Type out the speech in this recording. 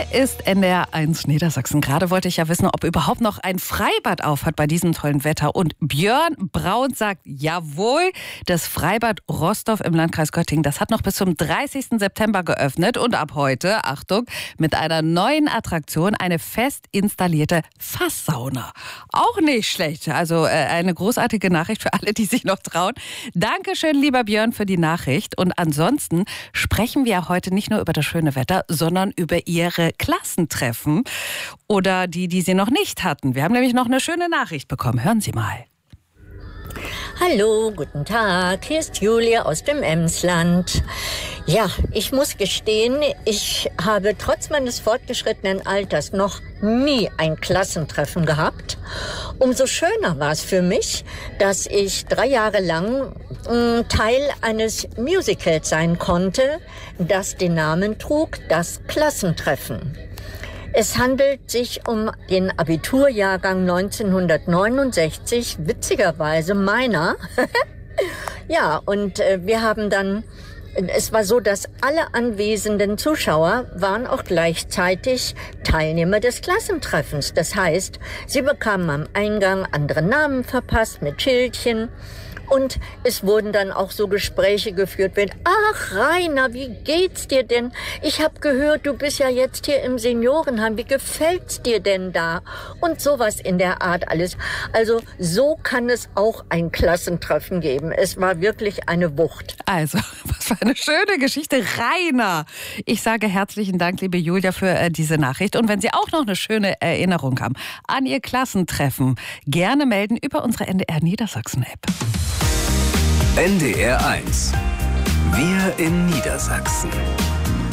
ist NDR1 Niedersachsen. Gerade wollte ich ja wissen, ob überhaupt noch ein Freibad auf hat bei diesem tollen Wetter. Und Björn Braun sagt, jawohl, das Freibad Rostorf im Landkreis Göttingen, das hat noch bis zum 30. September geöffnet. Und ab heute, Achtung, mit einer neuen Attraktion, eine fest installierte Fasssauna. Auch nicht schlecht. Also eine großartige Nachricht für alle, die sich noch trauen. Dankeschön, lieber Björn, für die Nachricht. Und ansonsten sprechen wir heute nicht nur über das schöne Wetter, sondern über Ihre Klassentreffen oder die Sie noch nicht hatten. Wir haben nämlich noch eine schöne Nachricht bekommen. Hören Sie mal. Hallo, guten Tag. Hier ist Julia aus dem Emsland. Ja, ich muss gestehen, ich habe trotz meines fortgeschrittenen Alters noch nie ein Klassentreffen gehabt. Umso schöner war es für mich, dass ich 3 Jahre lang Teil eines Musicals sein konnte, das den Namen trug, das Klassentreffen. Es handelt sich um den Abiturjahrgang 1969, witzigerweise meiner. Ja, und wir haben dann, es war so, dass alle anwesenden Zuschauer waren auch gleichzeitig Teilnehmer des Klassentreffens. Das heißt, sie bekamen am Eingang andere Namen verpasst mit Schildchen. Und es wurden dann auch so Gespräche geführt mit, ach Rainer, wie geht's dir denn? Ich habe gehört, du bist ja jetzt hier im Seniorenheim. Wie gefällt's dir denn da? Und sowas in der Art alles. Also so kann es auch ein Klassentreffen geben. Es war wirklich eine Wucht. Also, was für eine schöne Geschichte. Rainer, ich sage herzlichen Dank, liebe Julia, für diese Nachricht. Und wenn Sie auch noch eine schöne Erinnerung haben an Ihr Klassentreffen, gerne melden über unsere NDR Niedersachsen-App. NDR1. Wir in Niedersachsen.